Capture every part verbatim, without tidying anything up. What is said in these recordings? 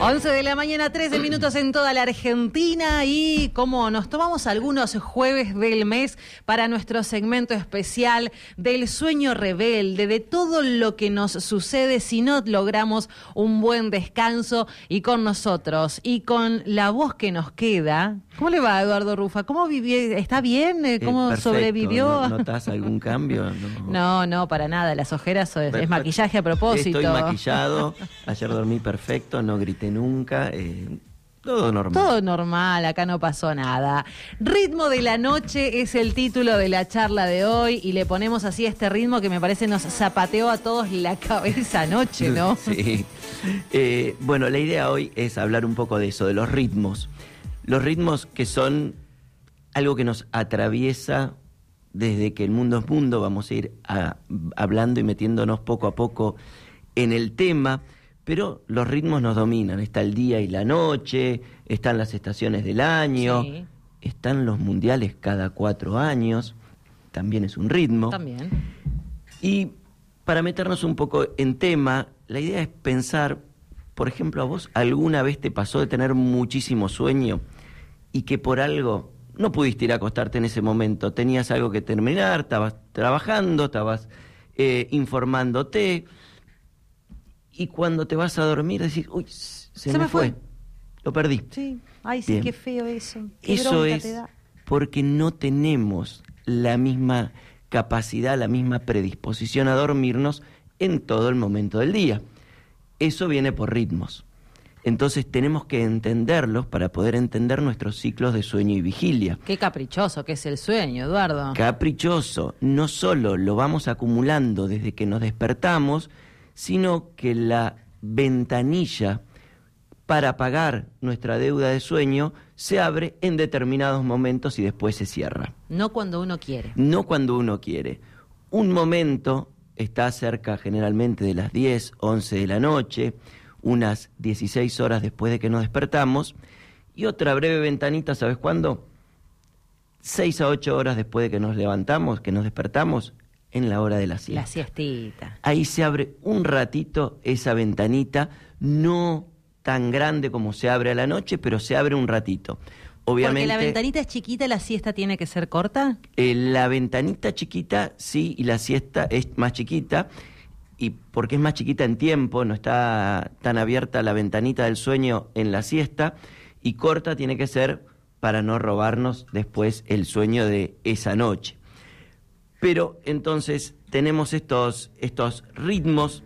once de la mañana, trece minutos en toda la Argentina, y como nos tomamos algunos jueves del mes para nuestro segmento especial del sueño rebelde, de todo lo que nos sucede si no logramos un buen descanso, y con nosotros y con la voz que nos queda. ¿Cómo le va, Eduardo Rufa? ¿Cómo vivió? ¿Está bien? ¿Cómo eh, perfecto. sobrevivió? ¿No, ¿Notás algún cambio? No. no, no, para nada. Las ojeras es, es maquillaje a propósito. Estoy maquillado. Ayer dormí perfecto, no grité nunca. Eh, todo normal. Todo normal, acá no pasó nada. Ritmo de la noche es el título de la charla de hoy, y le ponemos así este ritmo que me parece nos zapateó a todos la cabeza anoche, ¿no? Sí. Eh, bueno, la idea hoy es hablar un poco de eso, de los ritmos. Los ritmos que son algo que nos atraviesa desde que el mundo es mundo. Vamos a ir a, hablando y metiéndonos poco a poco en el tema, pero los ritmos nos dominan. Está el día y la noche, están las estaciones del año, sí. Están los mundiales cada cuatro años, también es un ritmo. También. Y para meternos un poco en tema, la idea es pensar, por ejemplo, ¿a vos alguna vez te pasó de tener muchísimo sueño y que por algo no pudiste ir a acostarte en ese momento? Tenías algo que terminar, estabas trabajando, estabas eh, informándote, y cuando te vas a dormir decís, uy, se, se me, me fue. fue, lo perdí. Sí, ay, sí, bien. Qué feo eso. Qué eso es te da. Porque no tenemos la misma capacidad, la misma predisposición a dormirnos en todo el momento del día. Eso viene por ritmos. Entonces tenemos que entenderlos para poder entender nuestros ciclos de sueño y vigilia. Qué caprichoso que es el sueño, Eduardo. Caprichoso. No solo lo vamos acumulando desde que nos despertamos, sino que la ventanilla para pagar nuestra deuda de sueño se abre en determinados momentos y después se cierra. No cuando uno quiere. No cuando uno quiere. Un momento está cerca generalmente de las diez, once de la noche, unas dieciséis horas después de que nos despertamos, y otra breve ventanita, ¿sabes cuándo? seis a ocho horas después de que nos levantamos, que nos despertamos, en la hora de la siesta. La siestita. Ahí se abre un ratito esa ventanita, no tan grande como se abre a la noche, pero se abre un ratito. Obviamente, porque la ventanita es chiquita, ¿la siesta tiene que ser corta? Eh, la ventanita chiquita, sí, y la siesta es más chiquita, y porque es más chiquita en tiempo, no está tan abierta la ventanita del sueño en la siesta, y corta tiene que ser para no robarnos después el sueño de esa noche. Pero entonces tenemos estos, estos ritmos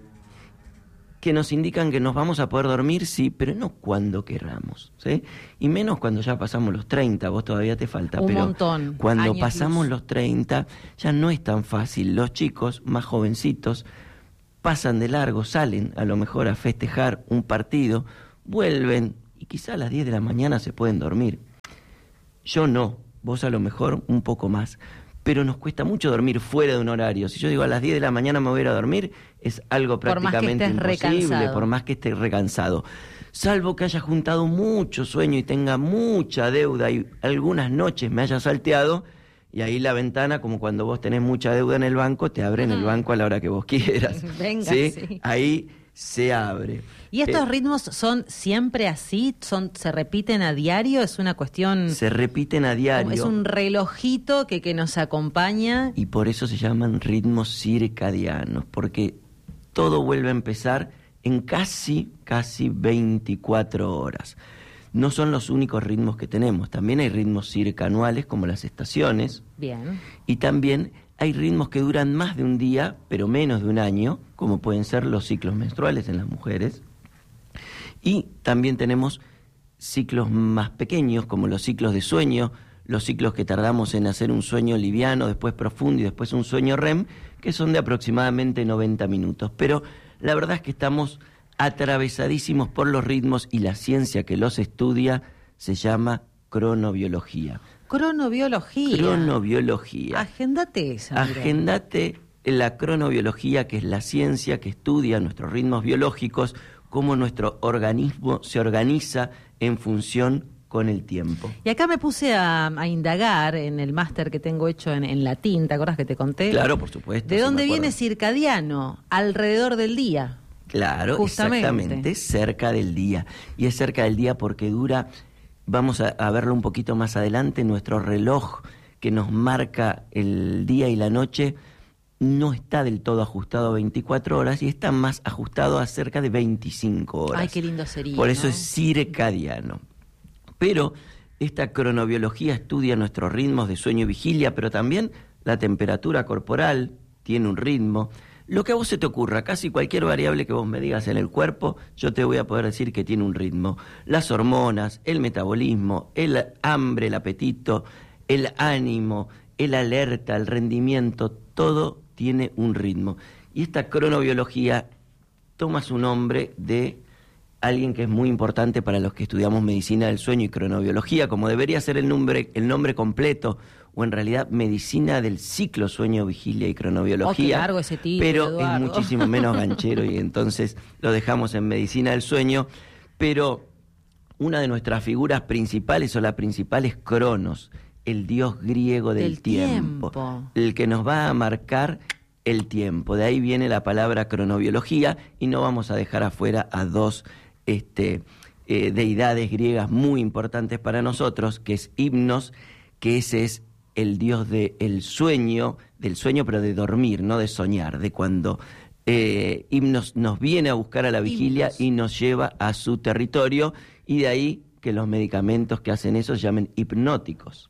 que nos indican que nos vamos a poder dormir, sí, pero no cuando querramos, ¿sí? Y menos cuando ya pasamos los treinta, vos todavía te falta. Un pero montón. Cuando Años pasamos luz. los treinta ya no es tan fácil. Los chicos más jovencitos pasan de largo, salen a lo mejor a festejar un partido, vuelven y quizá a las diez de la mañana se pueden dormir. Yo no, vos a lo mejor un poco más. Pero nos cuesta mucho dormir fuera de un horario. Si yo digo a las diez de la mañana me voy a ir a dormir, es algo prácticamente por más que estés imposible, recansado. por más que esté recansado. Salvo que haya juntado mucho sueño y tenga mucha deuda y algunas noches me haya salteado, y ahí la ventana, como cuando vos tenés mucha deuda en el banco, te abre en el banco a la hora que vos quieras. Venga, ¿sí? sí. Ahí se abre. ¿Y estos eh, ritmos son siempre así? ¿Son, se repiten a diario? ¿Es una cuestión...? Se repiten a diario. Es un relojito que, que nos acompaña. Y por eso se llaman ritmos circadianos, porque todo vuelve a empezar en casi, casi veinticuatro horas. No son los únicos ritmos que tenemos. También hay ritmos circanuales, como las estaciones. Bien. Y también hay ritmos que duran más de un día, pero menos de un año, como pueden ser los ciclos menstruales en las mujeres. Y también tenemos ciclos más pequeños, como los ciclos de sueño, los ciclos que tardamos en hacer un sueño liviano, después profundo y después un sueño R E M, que son de aproximadamente noventa minutos. Pero la verdad es que estamos atravesadísimos por los ritmos, y la ciencia que los estudia se llama cronobiología. Cronobiología. Cronobiología. Agéndate esa. Mira. Agéndate la cronobiología, que es la ciencia que estudia nuestros ritmos biológicos, cómo nuestro organismo se organiza en función con el tiempo. Y acá me puse a, a indagar en el máster que tengo hecho en, en latín, ¿te acuerdas que te conté? Claro, por supuesto. ¿De sí dónde me acuerdo. viene circadiano? Alrededor del día. Claro, Justamente. exactamente, cerca del día. Y es cerca del día porque dura, vamos a, a verlo un poquito más adelante, nuestro reloj que nos marca el día y la noche no está del todo ajustado a veinticuatro horas y está más ajustado a cerca de veinticinco horas. Ay, qué lindo sería. Por eso ¿no? es circadiano. Pero esta cronobiología estudia nuestros ritmos de sueño y vigilia, pero también la temperatura corporal tiene un ritmo. Lo que a vos se te ocurra, casi cualquier variable que vos me digas en el cuerpo, yo te voy a poder decir que tiene un ritmo. Las hormonas, el metabolismo, el hambre, el apetito, el ánimo, el alerta, el rendimiento, todo tiene un ritmo. Y esta cronobiología toma su nombre de alguien que es muy importante para los que estudiamos medicina del sueño y cronobiología, como debería ser el nombre, el nombre completo, o en realidad medicina del ciclo sueño, vigilia y cronobiología. Oh, qué largo ese título, pero Eduardo. es muchísimo menos ganchero y entonces lo dejamos en medicina del sueño. Pero una de nuestras figuras principales o la principal es Cronos, el dios griego del, Del tiempo, tiempo. el que nos va a marcar el tiempo. De ahí viene la palabra cronobiología y no vamos a dejar afuera a dos este, eh, deidades griegas muy importantes para nosotros, que es Himnos, que ese es el dios del sueño, del sueño pero de dormir, no de soñar, de cuando eh, Himnos nos viene a buscar a la vigilia Himnos. y nos lleva a su territorio, y de ahí que los medicamentos que hacen eso se llamen hipnóticos.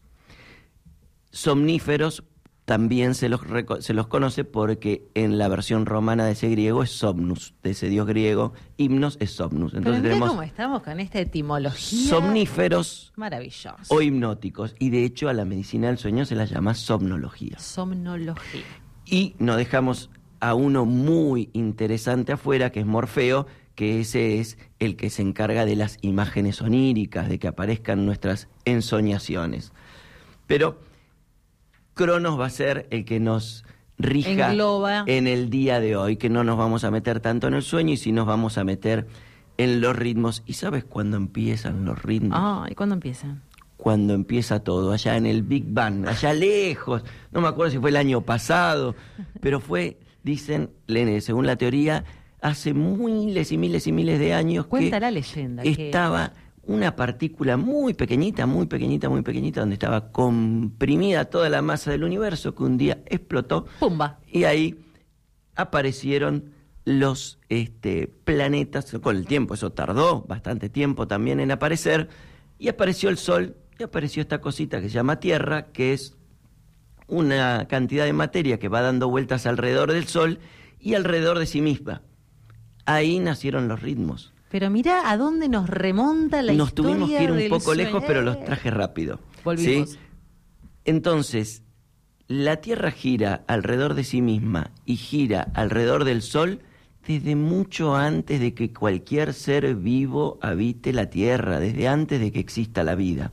Somníferos también se los, reco- se los conoce porque en la versión romana de ese griego es Somnus, de ese dios griego. Himnos es Somnus. Pero Entonces mirá tenemos cómo estamos con esta etimología. somníferos Maravilloso. o hipnóticos, y de hecho a la medicina del sueño se la llama somnología. Somnología. Y nos dejamos a uno muy interesante afuera, que es Morfeo, que ese es el que se encarga de las imágenes oníricas, de que aparezcan nuestras ensoñaciones. Pero Cronos va a ser el que nos rija Engloba. en el día de hoy, que no nos vamos a meter tanto en el sueño y sí nos vamos a meter en los ritmos. ¿Y sabes cuándo empiezan los ritmos? Ah, ¿y cuándo empiezan? Cuando empieza todo, allá en el Big Bang, allá lejos, no me acuerdo si fue el año pasado, pero fue, dicen, Lene, según la teoría, hace miles y miles y miles de años Cuenta que la leyenda. que- estaba una partícula muy pequeñita, muy pequeñita, muy pequeñita, donde estaba comprimida toda la masa del universo, que un día explotó, Pumba. y ahí aparecieron los este, planetas, con el tiempo, eso tardó bastante tiempo también en aparecer, y apareció el Sol, y apareció esta cosita que se llama Tierra, que es una cantidad de materia que va dando vueltas alrededor del Sol y alrededor de sí misma. Ahí nacieron los ritmos. Pero mirá a dónde nos remonta la Nos historia tuvimos que ir un del poco sueño. lejos, pero los traje rápido. Volvimos. ¿Sí? Entonces, la Tierra gira alrededor de sí misma y gira alrededor del Sol desde mucho antes de que cualquier ser vivo habite la Tierra, desde antes de que exista la vida.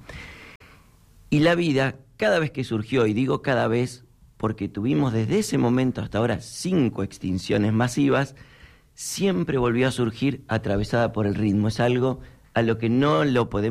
Y la vida, cada vez que surgió, y digo cada vez porque tuvimos desde ese momento hasta ahora cinco extinciones masivas, siempre volvió a surgir atravesada por el ritmo. Es algo a lo que no lo podemos